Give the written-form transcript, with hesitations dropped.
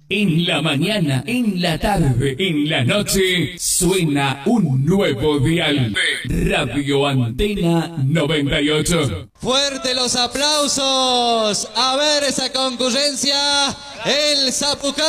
En la mañana, en la tarde, en la noche, suena un nuevo dial. Radio Antena 98. Fuerte los aplausos. A ver esa concurrencia. El Zapucay.